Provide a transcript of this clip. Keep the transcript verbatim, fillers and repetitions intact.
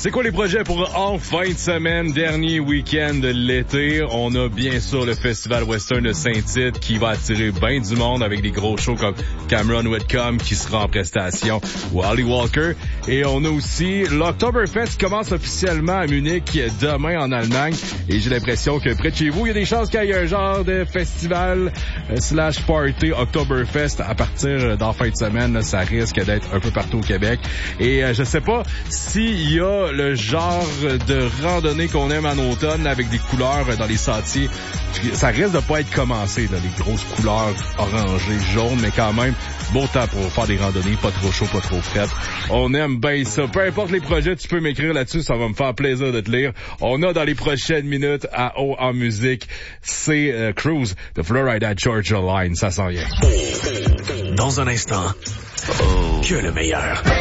C'est quoi les projets pour en fin de semaine, dernier week-end de l'été? On a bien sûr le Festival Western de Saint-Tite qui va attirer bien du monde avec des gros shows comme Cameron Whitcomb qui sera en prestation ou Ali Walker. Et on a aussi l'Oktoberfest qui commence officiellement à Munich demain en Allemagne. Et j'ai l'impression que près de chez vous, il y a des chances qu'il y ait un genre de festival euh, slash party Oktoberfest à partir d'en fin de semaine. Là, ça risque d'être un peu partout au Québec. Et euh, je sais pas s'il y a le genre de randonnée qu'on aime en automne avec des couleurs dans les sentiers. Ça risque de pas être commencé, là, les grosses couleurs orangées, jaunes, mais quand même, beau temps pour faire des randonnées, pas trop chaud, pas trop frais. On aime bien ça. Peu importe les projets, tu peux m'écrire là-dessus, ça va me faire plaisir de te lire. On a dans les prochaines minutes à haut en musique, c'est euh, Cruise de Florida Georgia Line, ça s'en vient. Dans un instant, oh. que le meilleur.